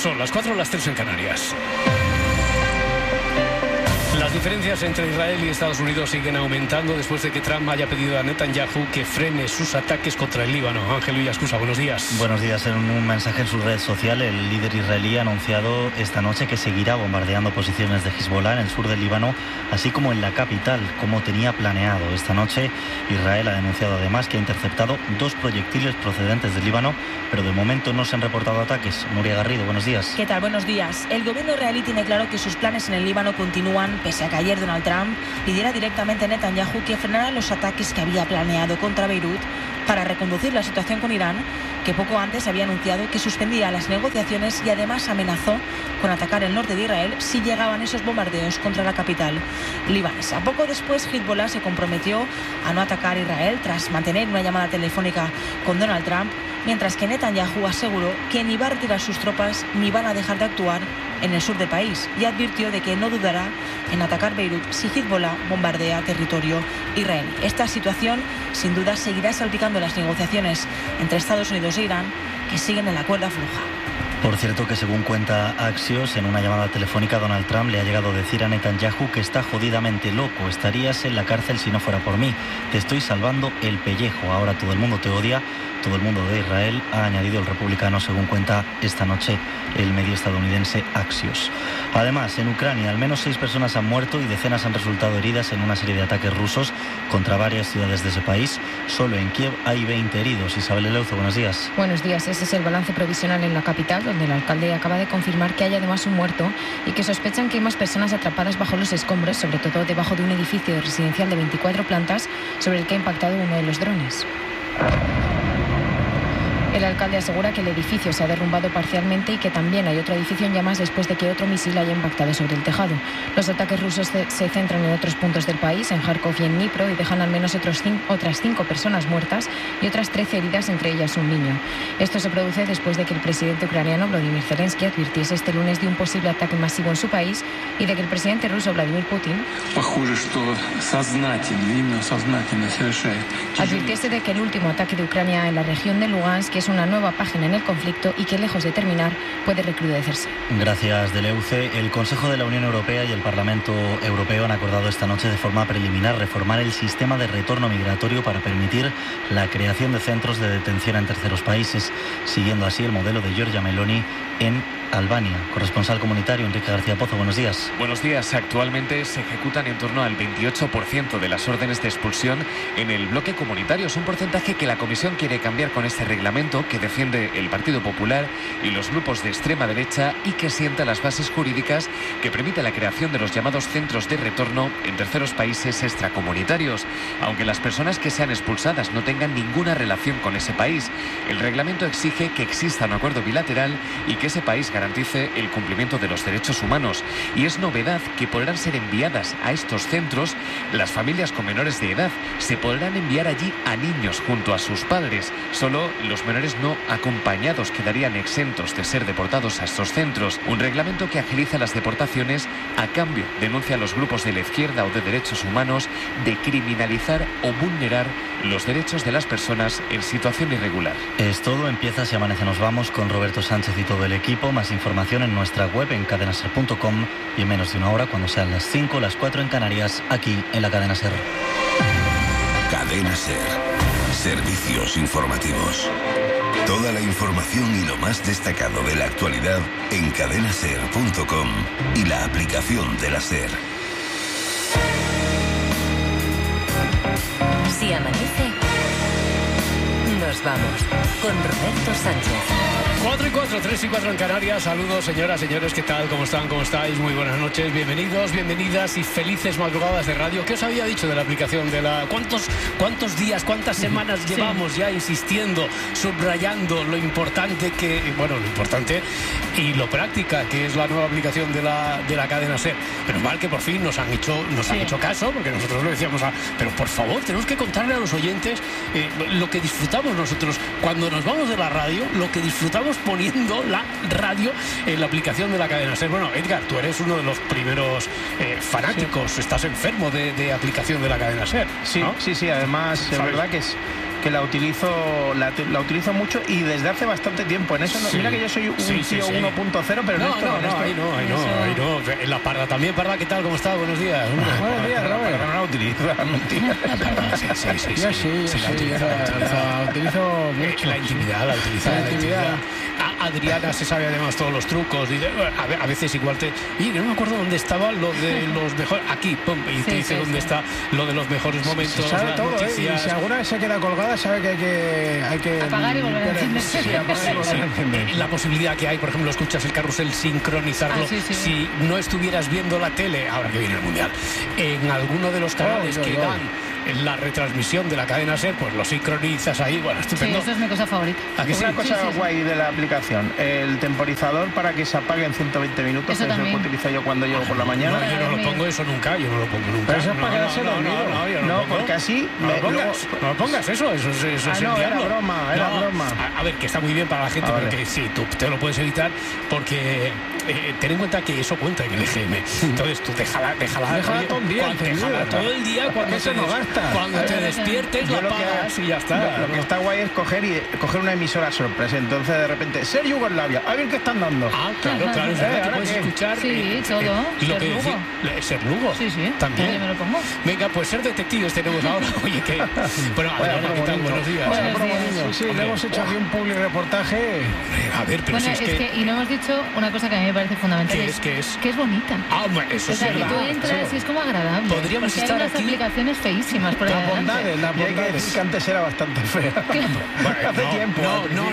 Son las 4, las 3 en Canarias. Las diferencias entre Israel y Estados Unidos siguen aumentando después de que Trump haya pedido a Netanyahu que frene sus ataques contra el Líbano. Ángel Villascusa, buenos días. Buenos días. En un mensaje en su red social, el líder israelí ha anunciado esta noche que seguirá bombardeando posiciones de Hezbollah en el sur del Líbano, así como en la capital, como tenía planeado. Esta noche, Israel ha denunciado además que ha interceptado 2 proyectiles procedentes del Líbano, pero de momento no se han reportado ataques. Nuria Garrido, buenos días. ¿Qué tal? Buenos días. El gobierno israelí tiene claro que sus planes en el Líbano continúan, pese a que ayer Donald Trump pidiera directamente a Netanyahu que frenara los ataques que había planeado contra Beirut para reconducir la situación con Irán, que poco antes había anunciado que suspendía las negociaciones y además amenazó con atacar el norte de Israel si llegaban esos bombardeos contra la capital libanesa. Poco después, Hezbollah se comprometió a no atacar a Israel tras mantener una llamada telefónica con Donald Trump, mientras que Netanyahu aseguró que ni va a retirar sus tropas ni van a dejar de actuar en el sur del país, y advirtió de que no dudará en atacar Beirut si Hezbollah bombardea territorio israelí. Esta situación, sin duda, seguirá salpicando las negociaciones entre Estados Unidos e Irán, que siguen en la cuerda floja. Por cierto que, según cuenta Axios, en una llamada telefónica Donald Trump le ha llegado a decir a Netanyahu que está jodidamente loco, estarías en la cárcel si no fuera por mí, te estoy salvando el pellejo, ahora todo el mundo te odia, todo el mundo de Israel, ha añadido el republicano, según cuenta esta noche el medio estadounidense Axios. Además, en Ucrania al menos 6 personas han muerto y decenas han resultado heridas en una serie de ataques rusos contra varias ciudades de ese país. Solo en Kiev hay 20 heridos. Isabel Eleuzo, buenos días. Buenos días. Ese es el balance provisional en la capital, donde el alcalde acaba de confirmar que hay además un muerto y que sospechan que hay más personas atrapadas bajo los escombros, sobre todo debajo de un edificio residencial de 24 plantas sobre el que ha impactado uno de los drones. El alcalde asegura que el edificio se ha derrumbado parcialmente y que también hay otro edificio en llamas después de que otro misil haya impactado sobre el tejado. Los ataques rusos se centran en otros puntos del país, en Kharkov y en Dnipro, y dejan al menos otras 5 personas muertas y otras 13 heridas, entre ellas un niño. Esto se produce después de que el presidente ucraniano Volodymyr Zelensky advirtiese este lunes de un posible ataque masivo en su país y de que el presidente ruso Vladimir Putin advirtiese de que el último ataque de Ucrania en la región de Lugansk es una nueva página en el conflicto y que, lejos de terminar, puede recrudecerse. Gracias, Deleuze. El Consejo de la Unión Europea y el Parlamento Europeo han acordado esta noche de forma preliminar reformar el sistema de retorno migratorio para permitir la creación de centros de detención en terceros países, siguiendo así el modelo de Giorgia Meloni en Albania. Corresponsal comunitario Enrique García Pozo, buenos días. Buenos días. Actualmente se ejecutan en torno al 28% de las órdenes de expulsión en el bloque comunitario. Es un porcentaje que la Comisión quiere cambiar con este reglamento que defiende el Partido Popular y los grupos de extrema derecha y que sienta las bases jurídicas que permite la creación de los llamados centros de retorno en terceros países extracomunitarios, aunque las personas que sean expulsadas no tengan ninguna relación con ese país. El reglamento exige que exista un acuerdo bilateral y que ese país garantice el cumplimiento de los derechos humanos. Y es novedad que podrán ser enviadas a estos centros las familias con menores de edad. Se podrán enviar allí a niños junto a sus padres. Solo los menores no acompañados quedarían exentos de ser deportados a estos centros. Un reglamento que agiliza las deportaciones a cambio, denuncia a los grupos de la izquierda o de derechos humanos, de criminalizar o vulnerar los derechos de las personas en situación irregular. Es todo. Empieza Si Amanece Nos Vamos con Roberto Sánchez y todo el equipo. Más información en nuestra web en cadenaser.com y en menos de una hora, cuando sean las 5, las 4 en Canarias, aquí en la Cadena Ser. Cadena Ser. Servicios informativos. Toda la información y lo más destacado de la actualidad en cadenaser.com y la aplicación de la Ser. Si amanece, nos vamos con Roberto Sánchez. 4 y 4, 3 y 4 en Canarias. Saludos, señoras, señores, ¿qué tal? ¿Cómo están? ¿Cómo estáis? Muy buenas noches, bienvenidos, bienvenidas y felices madrugadas de radio. ¿Qué os había dicho de la aplicación de la... ¿Cuántos días, cuántas semanas llevamos ya insistiendo, subrayando lo importante y lo práctica que es la nueva aplicación de la cadena SER? Pero mal que por fin nos han hecho caso, porque nosotros lo decíamos, pero por favor, tenemos que contarle a los oyentes lo que disfrutamos nosotros cuando nos vamos de la radio, lo que disfrutamos poniendo la radio en la aplicación de la cadena SER. Bueno, Edgar, tú eres uno de los primeros fanáticos, estás enfermo de aplicación de la cadena SER, sí, ¿no? Sí, además es verdad que que la utilizo mucho y desde hace bastante tiempo. En eso mira que yo soy un tío 1.0, pero ahí no. En la Parda también. Parda, ¿qué tal? ¿Cómo está? Buenos días. Buenos días, Robert. No la utilizo, mentira. La utilizo mucho. La intimidad, la intimidad. Adriana se sabe además todos los trucos. A veces igual no me acuerdo dónde estaba lo de los mejores. Aquí, pum, y te dice dónde está lo de los mejores momentos. Sabe todo, y si alguna vez se queda colgada, sabe que hay que apagar y volver a encender. La posibilidad que hay, por ejemplo, escuchas el carrusel, sincronizarlo. Si no estuvieras viendo la tele, ahora que viene el Mundial, en alguno de los canales que dan en la retransmisión de la cadena SER, pues lo sincronizas ahí, bueno, estupendo. Sí, eso es mi cosa favorita. Una cosa guay de la aplicación, el temporizador para que se apague en 120 minutos, eso es lo que utilizo yo cuando llego por la mañana. No, yo no lo pongo eso nunca, Pero eso es para quedarse dormido. No, porque así... No lo pongas, eso es era broma. A ver, que está muy bien para la gente, pero que sí, tú te lo puedes evitar, porque ten en cuenta que eso cuenta en el EGM. Entonces tú déjala todo el día cuando te despiertes, la apagas y ya está. Lo que está guay es coger una emisora sorpresa. Entonces de repente, Ser Yugoslavia, a ver qué están dando. Claro, es verdad que puedes escuchar todo. Ser Lugo. Sí, también. Yo me lo pongo. Venga, pues ser detectives tenemos ahora. Oye, que... Bueno, Adriana, ¿qué tal? Buenos días. Sí, le hemos hecho aquí un public reportaje. A ver, pero si es que... Y no hemos dicho una cosa que a mí me parece fundamental. ¿Qué es? Que es bonita. Eso sí. O sea, que tú entras y es como agradable. Podríamos estar hay unas aplicaciones feísimas por ahí. La bondad es que antes era bastante fea. Hace tiempo.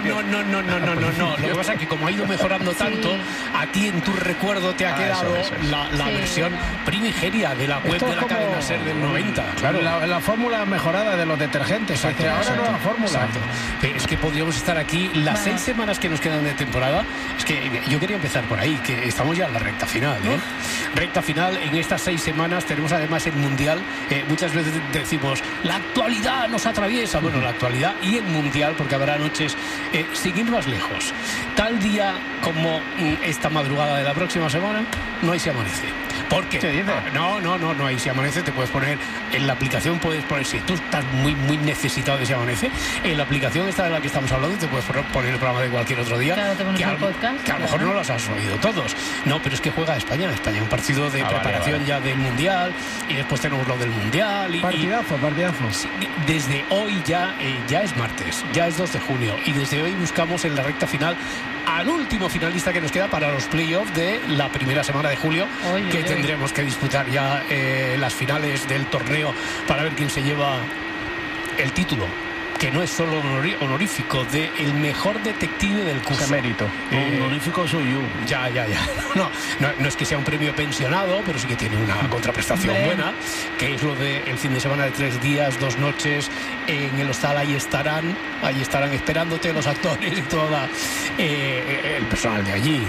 No. Lo que pasa es que como ha ido mejorando tanto, a ti en tu recuerdo te ha quedado la versión primigenia de la web de la cadena SER del 90. Claro. La fórmula mejorada de los detergentes. Ahora nueva fórmula. Exacto. Es que podríamos estar aquí las 6 semanas que nos quedan de temporada. Es que yo quería empezar por ahí, que estamos ya en la recta final. Recta final, en estas 6 semanas tenemos además el Mundial. Muchas veces decimos, la actualidad nos atraviesa. Bueno, la actualidad y el Mundial, porque habrá noches sin ir más lejos. Tal día como esta madrugada de la próxima semana, no hay Si Amanece. ¿Por qué? ¿Qué dices? No hay Si Amanece. Te puedes poner en la aplicación, si tú estás muy necesitado de Si Amanece, en la aplicación esta de la que estamos hablando te puedes poner el programa de cualquier otro día. Claro, te pones el podcast. Que a lo mejor no los has oído todos. No, pero es que juega España, un partido de preparación ya del Mundial, y después tenemos lo del Mundial. Partidazo. Sí, desde hoy ya es martes, ya es 2 de junio, y desde hoy buscamos en la recta final al último finalista que nos queda para los playoffs de la primera semana de julio, que tendremos que disputar ya las finales del torneo para ver quién se lleva el título, que no es solo honorífico, de el mejor detective del curso. Ese mérito. Honorífico soy yo. Ya. No es que sea un premio pensionado, pero sí que tiene una contraprestación buena, que es lo del fin de semana de 3 días, 2 noches en el hostal. Ahí estarán esperándote los actores y toda el personal de allí,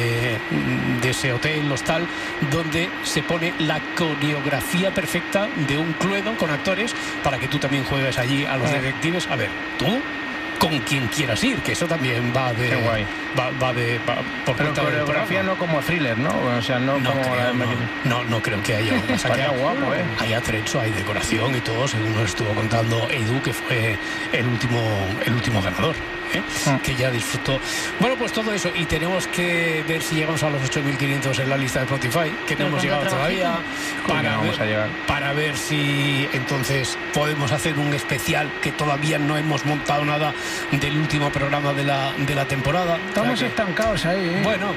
de ese hotel, hostal, donde se pone la coreografía perfecta de un Cluedo con actores para que tú también juegues allí a los detectives. A ver, tú con quien quieras ir, que eso también va de... Qué guay. Pero coreografía no como thriller, ¿no? O sea, no creo que haya una Estaría guapo, Hay atrecho, hay decoración y todo, según nos estuvo contando Edu, que fue el último ganador. Que ya disfrutó. Bueno, pues todo eso, y tenemos que ver si llegamos a los 8.500 en la lista de Spotify, que no hemos llegado todavía, para ver si entonces podemos hacer un especial, que todavía no hemos montado nada del último programa de la temporada. Estamos estancados ahí. Bueno,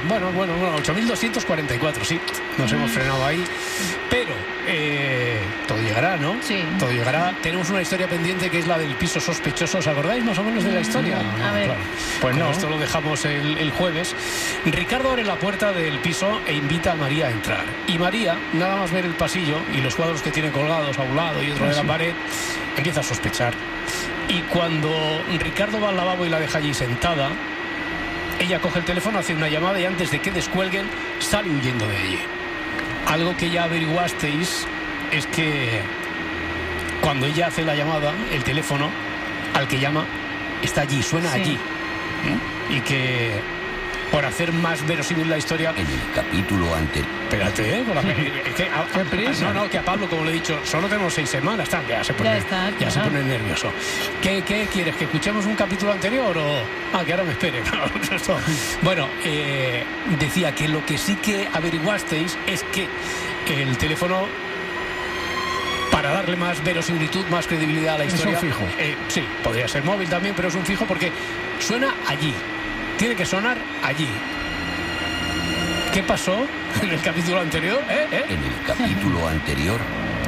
8.244, sí, nos hemos frenado ahí, pero todo llegará, ¿no? Sí. Todo llegará. Tenemos una historia pendiente, que es la del piso sospechoso. ¿Os acordáis más o menos de la historia? A ver. Claro. Pues no. Esto lo dejamos el jueves. Ricardo abre la puerta del piso e invita a María a entrar. Y María, nada más ver el pasillo y los cuadros que tiene colgados a un lado y otro de la pared, empieza a sospechar. Y cuando Ricardo va al lavabo y la deja allí sentada, ella coge el teléfono, hace una llamada y antes de que descuelguen, sale huyendo de allí. Algo que ya averiguasteis es que cuando ella hace la llamada, el teléfono al que llama está allí, suena allí. Y que por hacer más verosímil la historia. En el capítulo anterior. Espérate, que a Pablo, como le he dicho, solo tenemos 6 semanas. Ya se pone nervioso. ¿Qué quieres? ¿Que escuchemos un capítulo anterior o...? Que ahora me espere. Bueno, decía que lo que sí que averiguasteis es que el teléfono, para darle más verosimilitud, más credibilidad a la historia... Es un fijo. Sí, podría ser móvil también, pero es un fijo porque suena allí. Tiene que sonar allí. ¿Qué pasó en el capítulo anterior? En el capítulo anterior.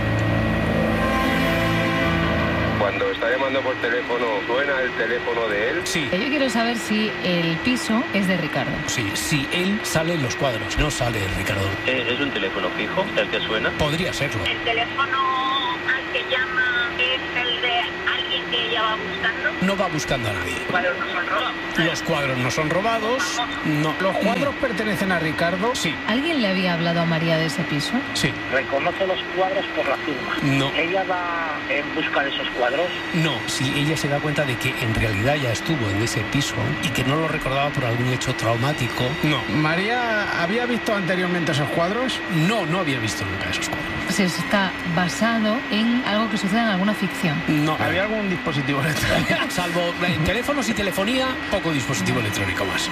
Cuando está llamando por teléfono, ¿suena el teléfono de él? Sí. Yo quiero saber si el piso es de Ricardo. Sí, si él sale en los cuadros, no sale Ricardo. ¿Es un teléfono fijo el que suena? Podría serlo. ¿El teléfono al que llama es el de alguien que ella va buscando? No va buscando a nadie. ¿Los cuadros no son robados? Los cuadros no son robados. No. ¿Los cuadros pertenecen a Ricardo? Sí. ¿Alguien le había hablado a María de ese piso? Sí. ¿Reconoce los cuadros por la firma? No. ¿Ella va en busca de esos cuadros? No, si ella se da cuenta de que en realidad ya estuvo en ese piso y que no lo recordaba por algún hecho traumático. No. ¿María había visto anteriormente esos cuadros? No había visto nunca esos cuadros. Se está basado en algo que sucede en alguna ficción. No. ¿Había algún dispositivo electrónico? Salvo teléfonos y telefonía, poco dispositivo electrónico más.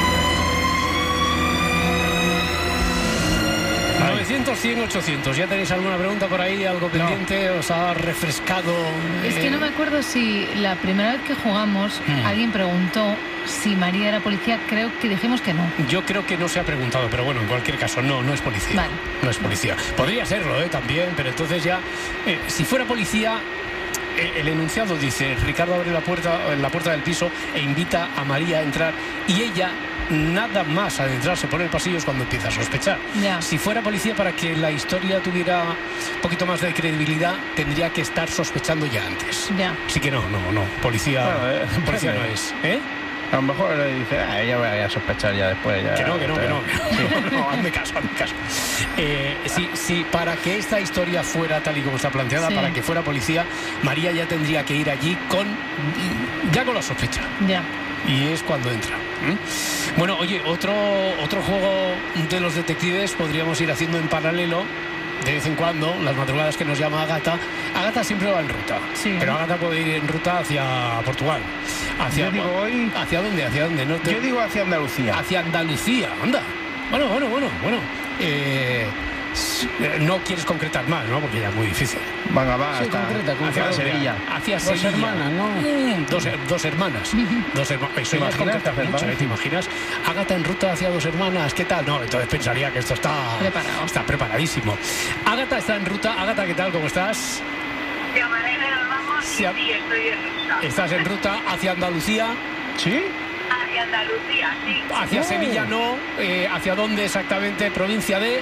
900, 100, 800. ¿Ya tenéis alguna pregunta por ahí? ¿Algo pendiente? ¿Os ha refrescado? Es que no me acuerdo si la primera vez que jugamos alguien preguntó si María era policía. Creo que dijimos que no. Yo creo que no se ha preguntado, pero bueno, en cualquier caso, no es policía. Vale. No es policía. Podría serlo, también, pero entonces ya, si fuera policía... El enunciado dice: Ricardo abre la puerta del piso e invita a María a entrar, y ella, nada más adentrarse por el pasillo, es cuando empieza a sospechar. Ya. Si fuera policía, para que la historia tuviera un poquito más de credibilidad, tendría que estar sospechando ya antes. Ya. Así que no, policía, policía no es. A lo mejor le dice, ella voy a sospechar ya después. Ya, que no. No, hazme caso. Sí, para que esta historia fuera tal y como está planteada, para que fuera policía, María ya tendría que ir allí con la sospecha. Ya. Y es cuando entra. Bueno, oye, otro juego de los detectives podríamos ir haciendo en paralelo. De vez en cuando, las madrugadas que nos llama Ágata. Ágata siempre va en ruta, sí. Pero Ágata puede ir en ruta hacia Portugal. ¿Hacia dónde? No te... Yo digo hacia Andalucía. Hacia Andalucía, anda. Bueno. No quieres concretar más, ¿no? Porque ya es muy difícil. Venga, va, sí, hacia Sevilla. Hacia Sevilla. Dos hermanas, ¿no? Dos hermanas. Eso ya es concretar mucho, ¿te imaginas? Ágata en ruta hacia Dos Hermanas, ¿qué tal? No, entonces pensaría que esto está preparadísimo. Ágata está en ruta. Ágata, ¿qué tal? ¿Cómo estás? Sí, estoy en ruta. ¿Estás en ruta hacia Andalucía? ¿Sí? Hacia Andalucía, sí. Hacia Sevilla no. ¿Hacia dónde exactamente? ¿Provincia de...?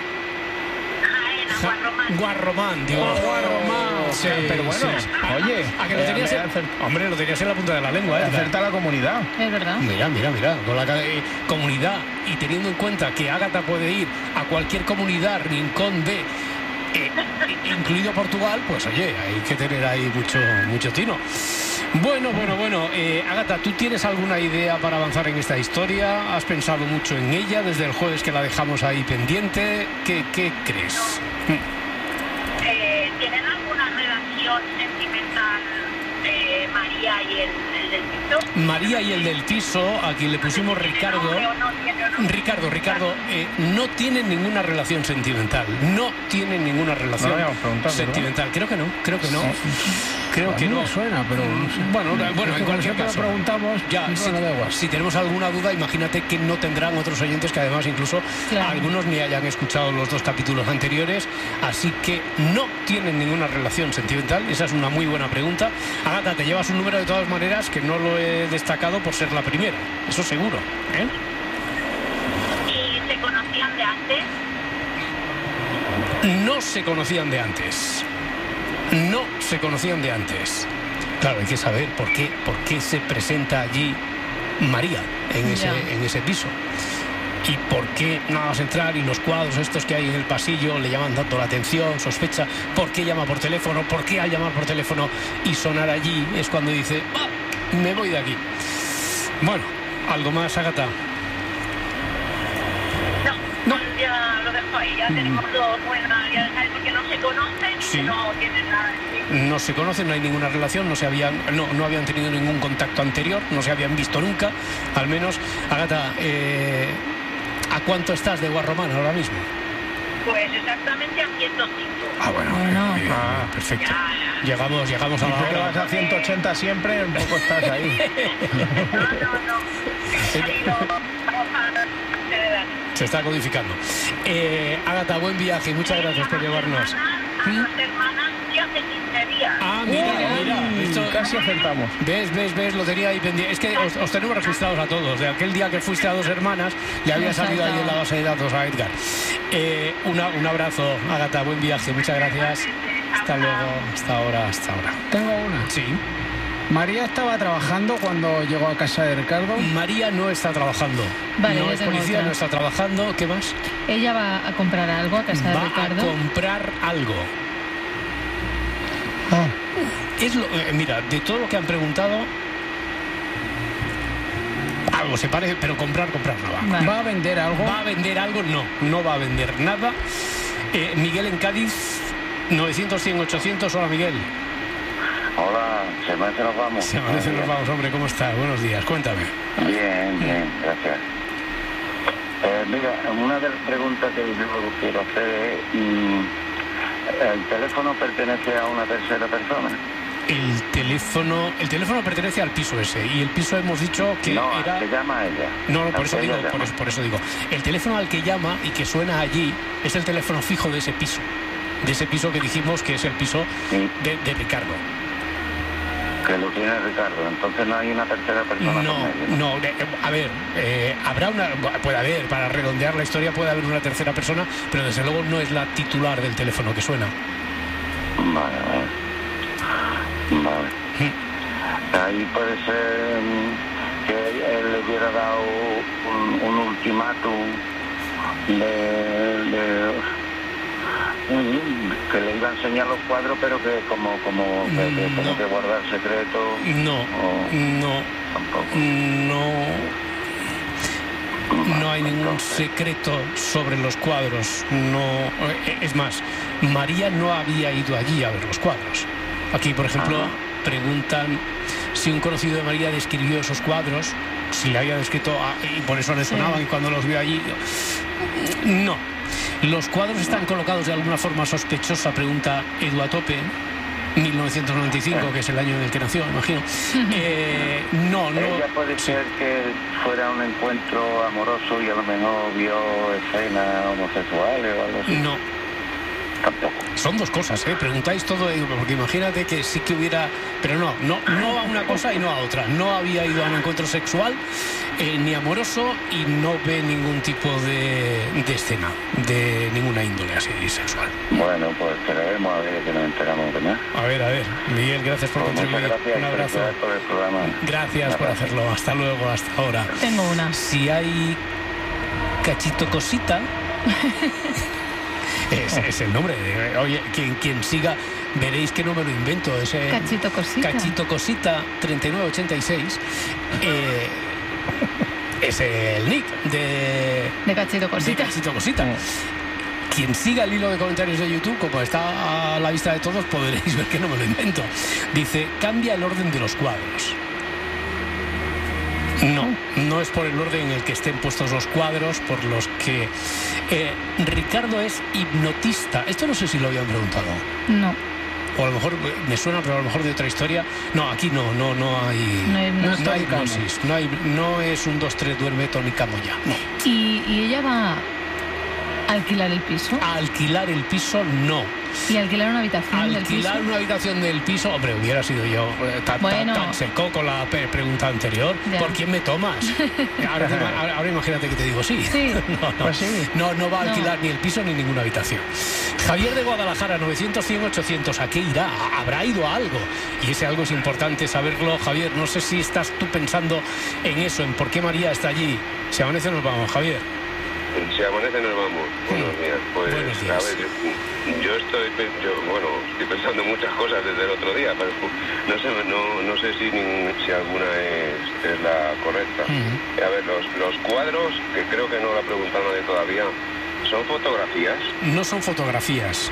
Guarromán, digo. Guarromán. Sí, pero bueno, sí. Oye, ¿a que lo tenías hombre, lo tenías en la punta de la lengua, acerta la comunidad. Es verdad. Mira, con la comunidad, y teniendo en cuenta que Ágata puede ir a cualquier comunidad, rincón de incluido Portugal, pues oye, hay que tener ahí mucho tino. Bueno. Ágata, ¿tú tienes alguna idea para avanzar en esta historia? ¿Has pensado mucho en ella desde el jueves que la dejamos ahí pendiente? ¿Qué crees? ¿Tienen alguna relación sentimental María y el del piso? María y el del piso, a quien le pusimos Ricardo. Ricardo, no tienen ninguna relación sentimental. No tienen ninguna relación sentimental. Creo que no. Creo que no. Suena, pero no sé. Bueno, en cualquier caso. Preguntamos. Ya, si tenemos alguna duda, imagínate que no tendrán otros oyentes que además incluso algunos ni hayan escuchado los 2 capítulos anteriores. Así que no tienen ninguna relación sentimental. Esa es una muy buena pregunta. Ágata, te llevas un número de todas maneras que no lo he destacado por ser la primera. Eso seguro. ¿Y se conocían de antes? No se conocían de antes. No se conocían de antes. Claro, hay que saber por qué se presenta allí María en ese piso. Y por qué nada más entrar y los cuadros estos que hay en el pasillo le llaman tanto la atención, sospecha. ¿Por qué llama por teléfono? ¿Por qué al llamar por teléfono y sonar allí es cuando dice, me voy de aquí? Bueno, ¿algo más, Ágata? pues ya lo dejo ahí. Ya tenemos dos buenas, ya sabes, porque no se conocen y no tienen nada. No se conocen, no hay ninguna relación, no habían tenido ningún contacto anterior, no se habían visto nunca, al menos. Ágata, ¿a cuánto estás de Guarromán ahora mismo? Pues exactamente a 105. Bueno. Perfecto. Llegamos a la hora. Vas a 180 siempre, un poco estás ahí. No. Se está codificando. Ágata, buen viaje y muchas gracias por llevarnos. A las hermanas ya hace 15 días. Mira. Esto, casi acertamos. ¿Ves? Lo tenía ahí pendiente. Es que os tenemos registrados a todos. De aquel día que fuiste a Dos Hermanas, le había salido ahí en la base de datos a Edgar. Un abrazo, Ágata, buen viaje. Muchas gracias. Hasta luego. Hasta ahora. Tengo una. Sí. María estaba trabajando cuando llegó a casa de Ricardo. María no está trabajando. Vale, no es policía, no está trabajando. ¿Qué más? Ella va a comprar algo a casa de Ricardo. Va a comprar algo. Mira, de todo lo que han preguntado, algo se parece, pero comprar no va. Vale. ¿Va a vender algo? ¿Va a vender algo? No va a vender nada. Miguel en Cádiz, 900-100-800. Hola, Miguel. Hola, se amanece nos vamos. Se amanece nos vamos, hombre, ¿cómo estás? Buenos días, cuéntame. Bien, gracias. Mira, una de las preguntas que yo quiero hacer es, ¿el teléfono pertenece a una tercera persona? El teléfono pertenece al piso ese, y el piso hemos dicho que era... que llama a ella. No, por eso digo, el teléfono al que llama y que suena allí es el teléfono fijo de ese piso que dijimos que es el piso de Ricardo. Que lo tiene Ricardo, entonces no hay una tercera persona. A ver, puede haber, para redondear la historia puede haber una tercera persona, pero desde luego no es la titular del teléfono que suena. Vale. Ahí puede ser que él le hubiera dado un ultimátum que le iba a enseñar los cuadros, pero que como que tiene que guardar secreto. Tampoco. No hay ningún secreto sobre los cuadros. No, es más, María no había ido allí a ver los cuadros. Aquí, por ejemplo, preguntan si un conocido de María describió esos cuadros, si le había descrito y por eso le sonaban y cuando los vio allí. No. ¿Los cuadros están colocados de alguna forma sospechosa? Pregunta Edu a tope. 1995, que es el año en el que nació, imagino. No. Ella puede ser que fuera un encuentro amoroso y a lo mejor vio escenas homosexuales o algo así. No. Tampoco. Son dos cosas, preguntáis todo, porque imagínate que sí que hubiera, pero no a una cosa y no a otra. No había ido a un encuentro sexual ni amoroso y no ve ningún tipo de escena de ninguna índole así sexual. Bueno, pues creemos a ver que nos enteramos de más. A ver, Miguel, gracias por contribuir. Un abrazo. Por el programa. Gracias por hacerlo. Hasta luego, hasta ahora. Tengo una. Si hay cachito cosita. Es el nombre. Oye, quien siga, veréis que no me lo invento. Ese Cachito Cosita 3986 es el nick de Cachito Cosita. Quien siga el hilo de comentarios de YouTube, como está a la vista de todos, podréis ver que no me lo invento. Dice, cambia el orden de los cuadros. No es por el orden en el que estén puestos los cuadros, por los que Ricardo es hipnotista. Esto no sé si lo habían preguntado. No. O a lo mejor me suena, pero a lo mejor de otra historia. No, aquí no hay hipnosis. No es un 2-3 duerme tónica moya. No. ¿Y ella va a alquilar el piso? A alquilar el piso, no. ¿Y alquilar una habitación del piso? Alquilar una habitación del piso, hombre, hubiera sido yo tan seco con la pregunta anterior. Ya. ¿Por quién me tomas? Ahora imagínate que te digo sí. No va a alquilar ni el piso ni ninguna habitación. Javier de Guadalajara, 900-100-800. ¿A qué irá? ¿Habrá ido a algo? Y ese algo es importante saberlo, Javier. No sé si estás tú pensando en eso, en por qué María está allí. Si amanece nos vamos, Javier. Si amanece nos vamos. Buenos días. Pues Buenos días. a ver, yo estoy pensando en muchas cosas desde el otro día, pero no sé si alguna es la correcta. A ver, los cuadros, que creo que no lo ha preguntado nadie todavía, ¿son fotografías? No son fotografías.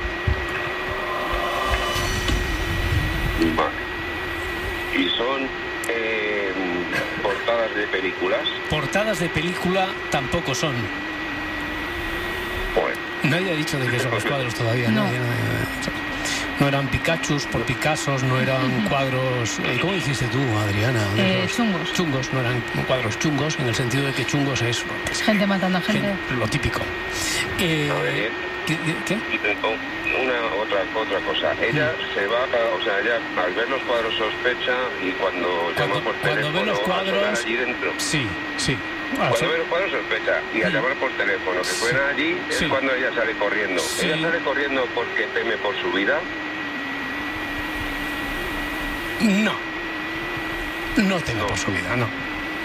Vale. ¿Y son portadas de películas? Portadas de película tampoco son. Bueno. Nadie ha dicho de qué son los cuadros todavía. No. No eran Pikachus por Picassos, no eran cuadros... ¿Cómo dijiste tú, Adriana? Chungos. Chungos, no eran cuadros chungos, en el sentido de que chungos es... Gente matando a gente. Lo típico. ¿Qué? Otra cosa. Ella se va, ella al ver los cuadros sospecha y cuando llama por teléfono ve los cuadros, allí dentro. Sí. Cuando ve los cuadros sospecha y al llamar por teléfono que suena allí es cuando ella sale corriendo. Sí. ¿Ella sale corriendo porque teme por su vida? No teme por su vida, no.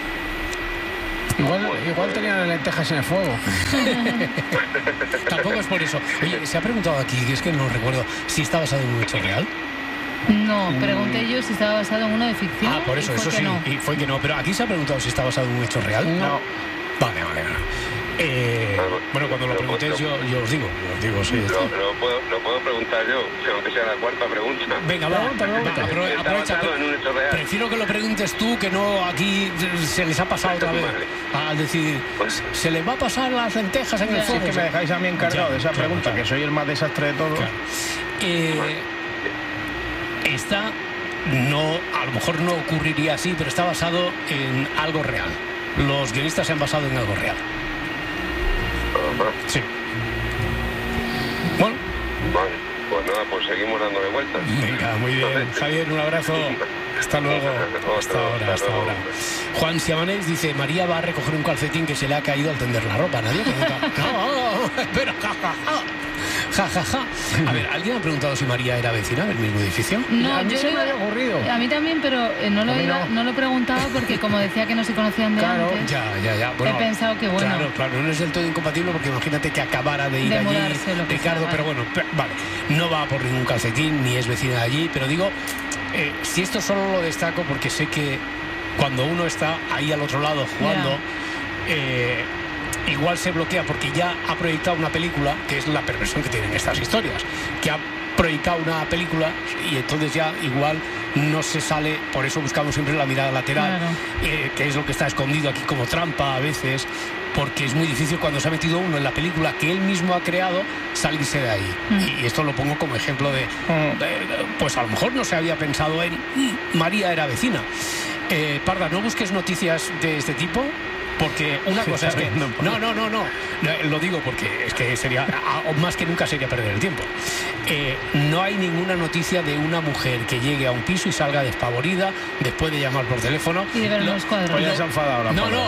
Igual tenían lentejas en el fuego. Tampoco es por eso. Oye, se ha preguntado aquí, que es que no recuerdo, si está basado en un hecho real. No, pregunté yo si estaba basado en uno de ficción. Por eso, eso sí. No. Y fue que no. Pero aquí se ha preguntado si está basado en un hecho real. No. Vale. Bueno, cuando lo preguntéis yo os digo, sí. Lo puedo preguntar yo, aunque sea la cuarta pregunta. Venga, aprovecha. Prefiero que lo preguntes tú, que no aquí se les ha pasado otra vez. Al decir, se les va a pasar las lentejas en el fuego. Es que me dejáis a mí encargado de esa pregunta, que soy el más desastre de todos. Esta a lo mejor no ocurriría así, pero está basado en algo real. Los guionistas se han basado en algo real. Sí. Bueno. Vale, pues nada, pues seguimos dándole vueltas. Venga, muy bien. Javier, un abrazo. Hasta luego. Hasta ahora. Juan Siamanés dice, María va a recoger un calcetín que se le ha caído al tender la ropa. Nadie pregunta. No, espera, jajaja. A ver, ¿alguien ha preguntado si María era vecina del mismo edificio? No, a mí se me había ocurrido. A mí también, pero no lo he preguntado porque como decía que no se conocían de antes. Ya. Bueno, he pensado que bueno. Claro, no es del todo incompatible porque imagínate que acabara de ir allí, Ricardo, pero bueno, vale. No va por ningún calcetín, ni es vecina de allí, pero digo, si esto solo lo destaco porque sé que cuando uno está ahí al otro lado jugando, igual se bloquea porque ya ha proyectado una película, que es la perversión que tienen estas historias, que ha proyectado una película y entonces ya igual no se sale, por eso buscamos siempre la mirada lateral, que es lo que está escondido aquí como trampa a veces, porque es muy difícil cuando se ha metido uno en la película que él mismo ha creado salirse de ahí. Y esto lo pongo como ejemplo de pues a lo mejor no se había pensado en María era vecina. Parda, no busques noticias de este tipo, porque una cosa es que... No, lo digo porque es que sería, más que nunca sería perder el tiempo. No hay ninguna noticia de una mujer que llegue a un piso y salga despavorida después de llamar por teléfono. Y de ver los cuadros. Pues ya se ha enfadado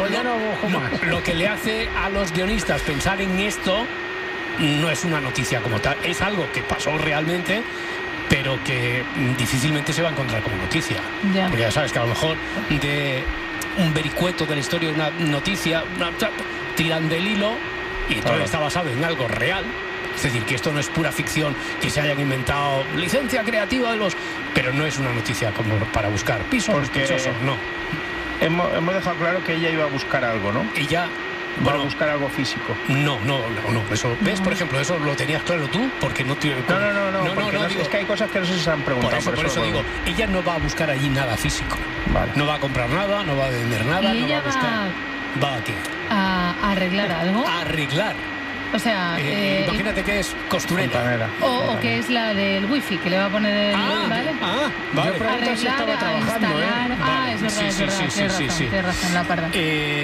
ahora. Lo que le hace a los guionistas pensar en esto no es una noticia como tal, es algo que pasó realmente, pero que difícilmente se va a encontrar como noticia. Porque ya sabes que a lo mejor de un vericueto de la historia, una noticia, tiran del hilo y todo está basado en algo real. Es decir, que esto no es pura ficción, que se hayan inventado licencia creativa de los... Pero no es una noticia como para buscar pisos sospechosos, no. Hemos dejado claro que ella iba a buscar algo, ¿no? Ella... Para buscar algo físico. No. Eso, ¿ves? Por ejemplo, eso lo tenías claro tú, porque no te... No, digo, es que hay cosas que no se han preguntado. Por eso digo, ella no va a buscar allí nada físico. Vale. No va a comprar nada, no va a vender nada, ¿Y no ella va a buscar... ¿Va a qué? ¿A arreglar algo? A arreglar. O sea... imagínate que es costurera. O que es la del wifi, que le va a poner el... ¿vale? Vale. Yo pregunto si estaba trabajando, instalar... Vale. Es verdad, tienes razón, la Parda.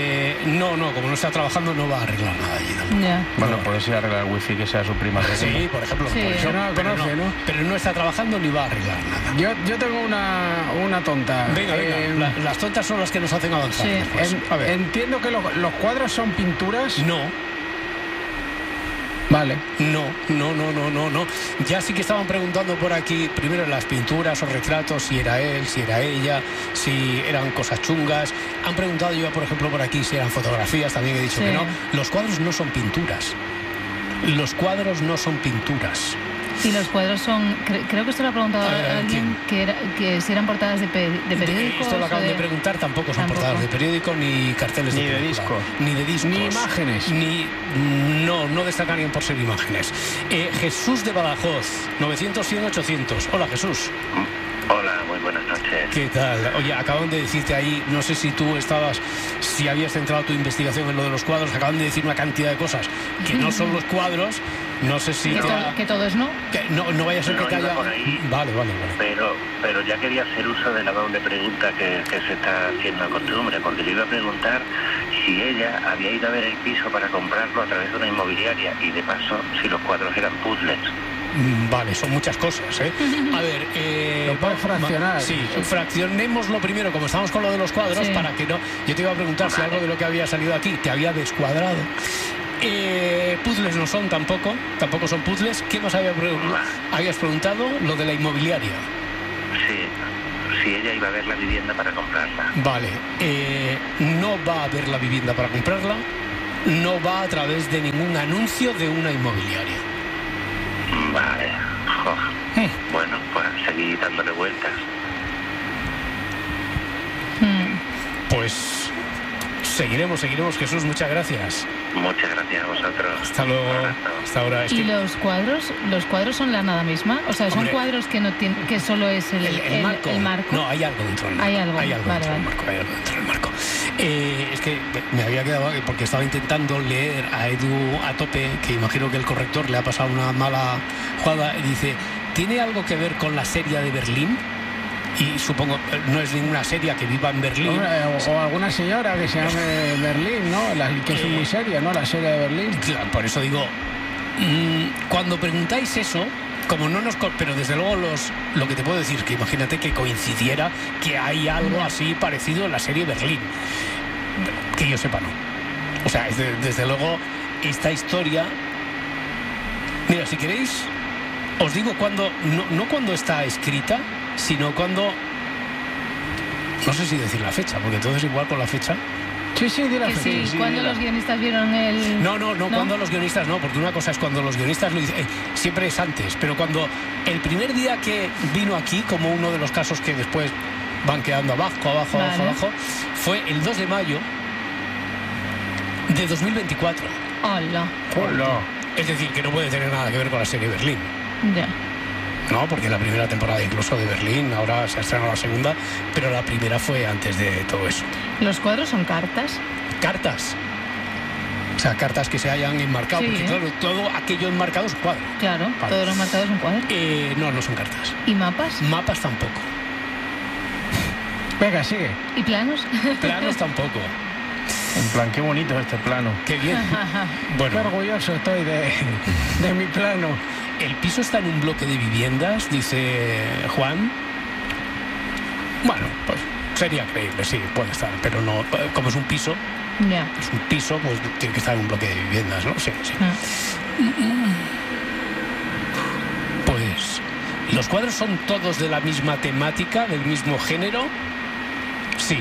No, como no está trabajando no va a arreglar nada allí tampoco. Ya. Bueno, puede ser arreglar el wifi que sea su prima. Sí, por ejemplo. Sí. Por eso, no conoce, ¿no? Pero no está trabajando ni va a arreglar nada. Yo tengo una tonta. Venga. Las tontas son las que nos hacen avanzar. Sí. A ver. Entiendo que los cuadros son pinturas. No. Vale. No. Ya sí que estaban preguntando por aquí, primero las pinturas o retratos, si era él, si era ella, si eran cosas chungas. Han preguntado yo, por ejemplo, por aquí si eran fotografías, también he dicho que no. Los cuadros no son pinturas. Los cuadros no son pinturas. Y los cuadros son, creo que esto lo ha preguntado alguien, que si eran portadas de periódicos. Esto lo acaban de preguntar, tampoco son portadas de periódico, ni carteles ni de disco. Ni de discos. Ni imágenes. No destacarían por ser imágenes. Jesús de Badajoz, 900-100-800. Hola, Jesús. Hola, muy buenas noches. ¿Qué tal? Oye, acaban de decirte ahí, no sé si tú si habías centrado tu investigación en lo de los cuadros, acaban de decir una cantidad de cosas que no son los cuadros, no sé si... Que todo es no. Que no vaya a ser que te haya... Por ahí, vale. Pero ya quería hacer uso de la doble pregunta que se está haciendo a costumbre, porque le iba a preguntar si ella había ido a ver el piso para comprarlo a través de una inmobiliaria y de paso si los cuadros eran puzzles. Vale, son muchas cosas, ¿eh? A ver, lo puedes fraccionar. Sí, fraccionémoslo primero, como estamos con lo de los cuadros, para que no... Yo te iba a preguntar si algo de lo que había salido aquí te había descuadrado. Puzzles no son tampoco son puzzles. ¿Qué más habías preguntado? Lo de la inmobiliaria. Sí, si ella iba a ver la vivienda para comprarla. Vale, no va a ver la vivienda para comprarla, no va a través de ningún anuncio de una inmobiliaria. Vale. Bueno, pues seguir dándole vueltas. Pues seguiremos, Jesús, muchas gracias. Muchas gracias a vosotros. Hasta luego. Hasta ahora. ¿Y los cuadros son la nada misma? O sea, son cuadros que no tienen, que solo es el marco. No, hay algo dentro del marco. Hay algo dentro del marco. Es que me había quedado porque estaba intentando leer a Edu a tope, que imagino que el corrector le ha pasado una mala jugada, y dice, ¿tiene algo que ver con la serie de Berlín? Y supongo, no es ninguna serie que viva en Berlín. O alguna señora que se llame Berlín, ¿no? Que es muy seria, ¿no? La serie de Berlín. Claro, por eso digo, cuando preguntáis eso, como no nos... Pero desde luego lo que te puedo decir es que imagínate que coincidiera que hay algo así parecido en la serie Berlín. Que yo sepa, no. O sea, desde luego, esta historia... Mira, si queréis, os digo cuando... No cuando está escrita, sino cuando... No sé si decir la fecha, porque entonces igual con la fecha... Sí, di la fecha. Sí, cuando los guionistas vieron el... No, cuando los guionistas no, porque una cosa es cuando los guionistas lo dicen, siempre es antes, pero cuando el primer día que vino aquí, como uno de los casos que después van quedando abajo, fue el 2 de mayo de 2024. Hola. Es decir, que no puede tener nada que ver con la serie Berlín. Ya. No, porque la primera temporada incluso de Berlín, ahora se ha estrenado la segunda, pero la primera fue antes de todo eso. ¿Los cuadros son cartas? Cartas. O sea, cartas que se hayan enmarcado, porque claro, todo aquello enmarcado es un cuadro. Claro, vale. Todo lo enmarcado es un cuadro. No son cartas. ¿Y mapas? Mapas tampoco. Venga, sigue. ¿Y planos? Planos tampoco. En plan, qué bonito este plano. Qué bien. Bueno, qué orgulloso estoy de mi plano. El piso está en un bloque de viviendas, dice Juan. Bueno, pues sería creíble, sí, puede estar, pero no, como es un piso, es un piso, pues tiene que estar en un bloque de viviendas, ¿no? Sí. Pues los cuadros son todos de la misma temática, del mismo género. Sí.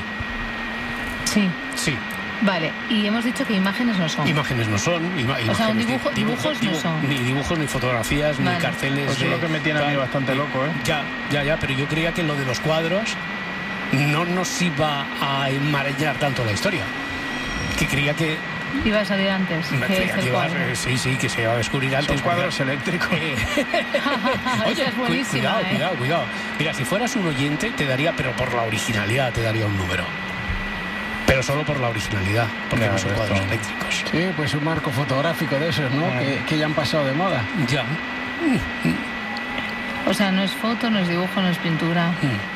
Vale, y hemos dicho que imágenes no son. Imágenes no son. O sea, dibujos no son. Ni dibujos, ni fotografías, ni carteles. Pues eso es lo que me tiene a mí bastante loco, ¿eh? Ya, pero yo creía que lo de los cuadros no nos iba a enmarañar tanto la historia. Que creía que... Iba a salir antes. Que se iba a descubrir antes. Son cuadros eléctricos. Oye, es buenísima, cuidado. Mira, si fueras un oyente, te daría, pero por la originalidad, te daría un número. Pero solo por la originalidad, porque no son cuadros eléctricos. Sí, pues un marco fotográfico de esos, ¿no? Que ya han pasado de moda. Ya. O sea, no es foto, no es dibujo, no es pintura.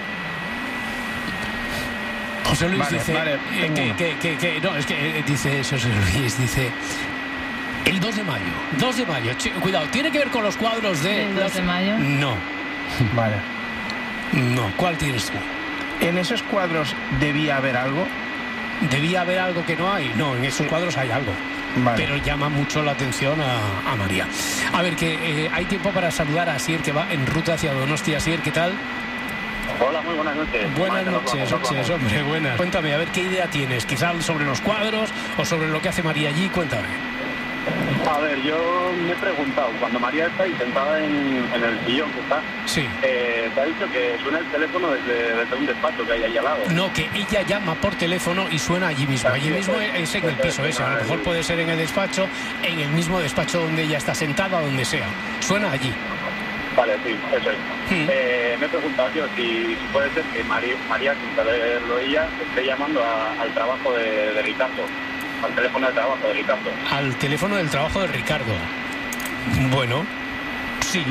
José Luis dice... no, es que dice José Luis, dice... El 2 de mayo. 2 de mayo. Cuidado, ¿tiene que ver con los cuadros de... ¿El 2 de mayo? No. Vale. No, ¿cuál tienes tú? ¿En esos cuadros debía haber algo? ¿Debía haber algo que no hay? No, en esos cuadros hay algo. pero llama mucho la atención a María. A ver, que hay tiempo para saludar a Asier, que va en ruta hacia Donostia. Asier, ¿qué tal? Hola, muy buenas noches. Buenas noches, hombre, buenas. Cuéntame, a ver, ¿qué idea tienes? Quizás sobre los cuadros o sobre lo que hace María allí, cuéntame. A ver, yo me he preguntado, cuando María está ahí sentada en el sillón que está, sí. Te ha dicho que suena el teléfono desde un despacho que hay ahí al lado. No, que ella llama por teléfono y suena allí mismo. Allí mismo es en el piso ese. A lo mejor puede ser en el despacho, en el mismo despacho donde ella está sentada, donde sea. Suena allí. Vale, sí, eso es. Me he preguntado yo si puede ser que María, sin saberlo ella, esté llamando al trabajo de Ricardo. Al teléfono de trabajo de Ricardo. Al teléfono del trabajo de Ricardo. Bueno, sí.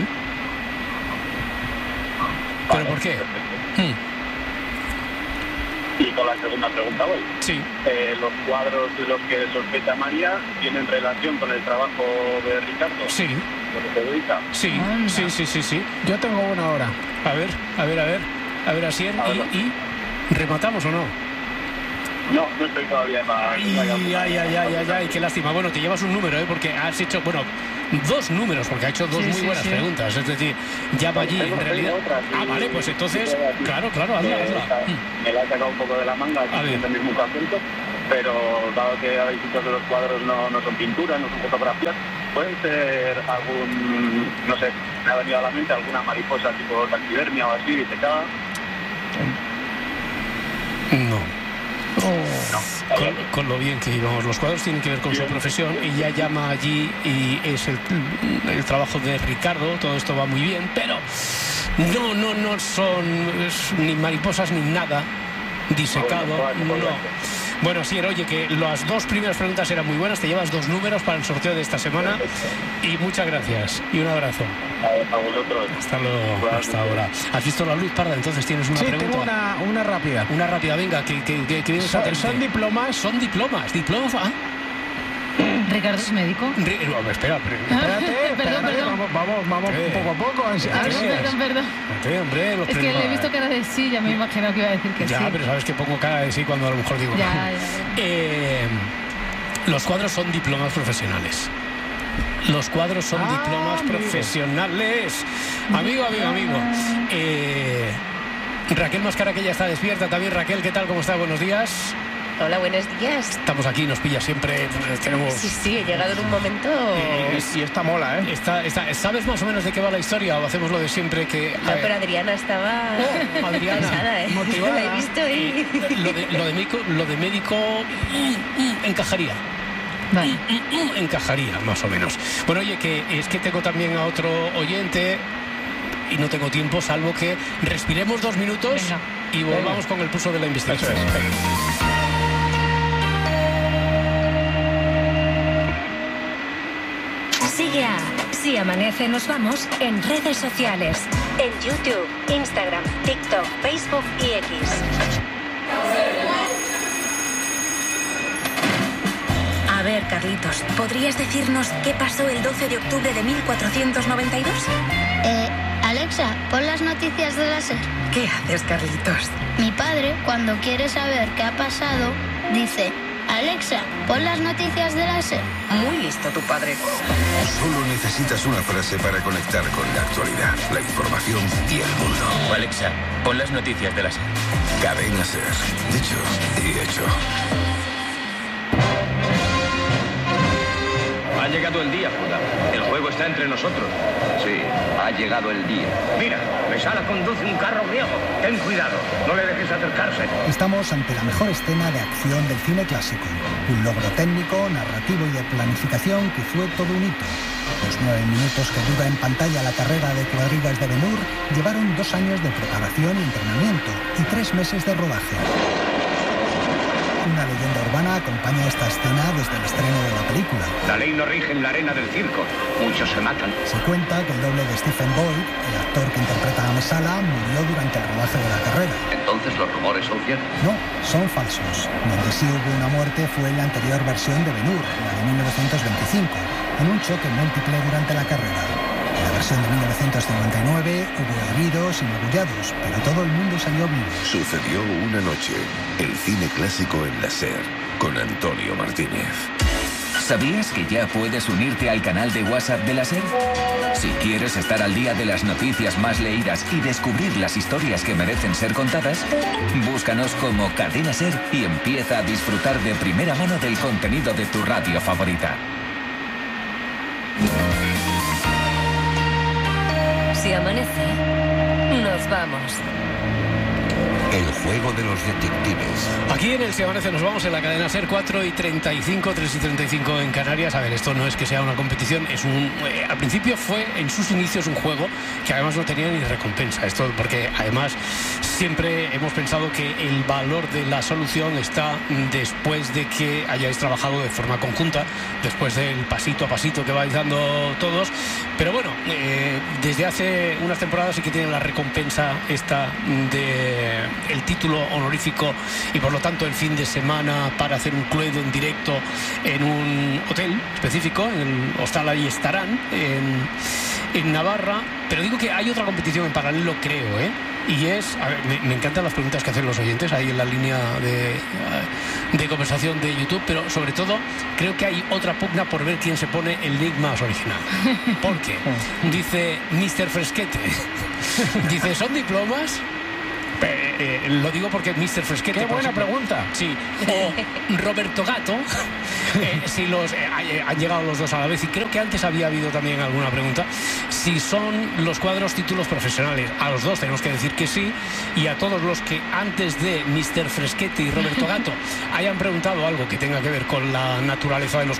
Vale, ¿pero por qué? Y con la segunda pregunta voy. Sí. ¿Los cuadros de los que sospecha María tienen relación con el trabajo de Ricardo? Sí. ¿Lo que se dedica? Sí, sí. Yo tengo una hora. A ver, Asier, ¿y rematamos o no? No estoy todavía más. Ay, qué lástima. Bueno, te llevas un número, porque has hecho, dos números, porque ha hecho dos muy buenas preguntas. Es decir, llama allí en realidad. Vale, pues entonces, claro, hazla. Me la he sacado un poco de la manga, es el mismo acento, pero dado que habéis dicho que los cuadros no son pinturas, no son fotografías, puede ser algún, no sé, me ha venido a la mente alguna mariposa tipo taxidermia o así, disecada. No. Con lo bien que íbamos. Los cuadros tienen que ver con su profesión. Ella llama allí y es el trabajo de Ricardo. Todo esto va muy bien, pero no son ni mariposas ni nada disecado. No. Bueno, sí, oye, que las dos primeras preguntas eran muy buenas. Te llevas dos números para el sorteo de esta semana. Y muchas gracias. Y un abrazo. A vosotros. Hasta luego. Hasta ahora. ¿Has visto la luz, Parda? Entonces tienes una pregunta. Sí, tengo una rápida. Una rápida, venga, que vienes a tener. ¿Son diplomas? Son diplomas. ¿Diplomas? ¿Ricardo es médico? Espera. Perdón. Vamos poco a poco. Perdón. Hombre, es que le he visto cara de sí, ya me imagino que iba a decir que sí. Ya, pero sabes que pongo cara de sí cuando a lo mejor digo ya. Los cuadros son diplomas profesionales. Los cuadros son diplomas profesionales. Amigo. Raquel Mascara, que ya está despierta también. Raquel, ¿qué tal? ¿Cómo está? Buenos días. Hola, buenos días. Estamos aquí, nos pilla siempre, tenemos... Sí, he llegado en un momento... Y esta mola, ¿eh? ¿Sabes más o menos de qué va la historia o hacemos lo de siempre que... No, pero Adriana estaba... Adriana, cansada, motivada. La he visto y... Lo de médico encajaría. Vale. Encajaría, más o menos. Bueno, oye, que es que tengo también a otro oyente... Y no tengo tiempo, salvo que respiremos 2 minutos. Venga. Y volvamos con el pulso de la investigación. Eso es. Sigue a Si Amanece Nos Vamos en redes sociales. En YouTube, Instagram, TikTok, Facebook y X. A ver, Carlitos, ¿podrías decirnos qué pasó el 12 de octubre de 1492? Alexa, pon las noticias de la SER. ¿Qué haces, Carlitos? Mi padre, cuando quiere saber qué ha pasado, dice: Alexa, pon las noticias de la SER. Muy listo tu padre. Solo necesitas una frase para conectar con la actualidad, la información y el mundo. Alexa, pon las noticias de la SER. Cadena SER. Dicho y hecho. Ha llegado el día, Judá. El juego está entre nosotros. Sí, ha llegado el día. Mira, Mesala conduce un carro griego. Ten cuidado, no le dejes acercarse. Estamos ante la mejor escena de acción del cine clásico. Un logro técnico, narrativo y de planificación que fue todo un hito. Los 9 minutos que dura en pantalla la carrera de cuadrigas de Ben-Hur llevaron 2 años de preparación y entrenamiento y 3 meses de rodaje. Una leyenda urbana acompaña esta escena desde el estreno de la película. La ley no rige en la arena del circo. Muchos se matan. Se cuenta que el doble de Stephen Boyd, el actor que interpreta a Mesala, murió durante el rodaje de la carrera. ¿Entonces los rumores son ciertos? No, son falsos. Donde sí hubo una muerte fue en la anterior versión de Ben-Hur, la de 1925, en un choque múltiple durante la carrera. En la versión de 1959 hubo heridos y magullados, pero todo el mundo salió vivo. Sucedió una noche. El cine clásico en la SER, con Antonio Martínez. ¿Sabías que ya puedes unirte al canal de WhatsApp de la SER? Si quieres estar al día de las noticias más leídas y descubrir las historias que merecen ser contadas, búscanos como Cadena SER y empieza a disfrutar de primera mano del contenido de tu radio favorita. Si amanece, nos vamos. El juego de los detectives. Aquí en el Si Amanece nos vamos en la cadena SER, 4:35, 3:35 en Canarias. A ver, esto no es que sea una competición, es al principio fue en sus inicios un juego que además no tenía ni recompensa. Esto porque además siempre hemos pensado que el valor de la solución está después de que hayáis trabajado de forma conjunta, después del pasito a pasito que vais dando todos. Pero bueno, desde hace unas temporadas sí que tiene la recompensa esta de el título honorífico y por lo tanto el fin de semana para hacer un cluedo en directo en un hotel específico, en el Hostal Ahí Estarán, en Navarra. Pero digo que hay otra competición en paralelo, creo, y es, a ver, me encantan las preguntas que hacen los oyentes ahí en la línea de conversación de YouTube, pero sobre todo creo que hay otra pugna por ver quién se pone el nick más original. Porque dice Mr. Fresquete, dice, ¿son diplomas? Lo digo porque Mr. Fresquete... ¡Qué buena pregunta! Sí. O Roberto Gato. Si han llegado los dos a la vez. Y creo que antes había habido también alguna pregunta. Si son los cuadros títulos profesionales. A los dos tenemos que decir que sí. Y a todos los que antes de Mr. Fresquete y Roberto Gato hayan preguntado algo que tenga que ver con la naturaleza de los